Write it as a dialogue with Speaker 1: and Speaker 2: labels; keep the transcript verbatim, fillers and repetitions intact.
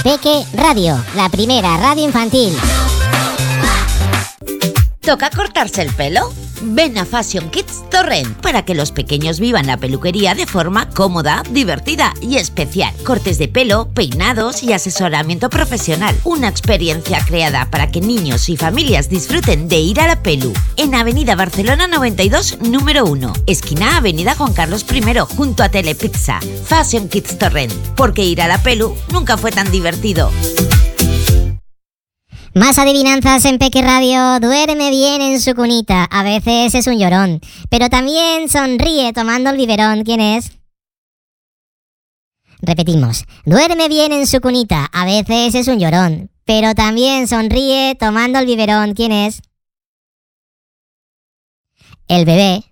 Speaker 1: Peque Radio, la primera radio infantil.
Speaker 2: ¿Toca cortarse el pelo? Ven a Fashion Kids Torrent para que los pequeños vivan la peluquería de forma cómoda, divertida y especial. Cortes de pelo, peinados y asesoramiento profesional. Una experiencia creada para que niños y familias disfruten de ir a la pelu. En Avenida Barcelona noventa y dos, número uno. Esquina Avenida Juan Carlos primero, junto a Telepizza. Fashion Kids Torrent. Porque ir a la pelu nunca fue tan divertido.
Speaker 1: Más adivinanzas en Peque Radio. Duerme bien en su cunita. A veces es un llorón, pero también sonríe tomando el biberón. ¿Quién es? Repetimos. Duerme bien en su cunita. A veces es un llorón, pero también sonríe tomando el biberón. ¿Quién es? El bebé.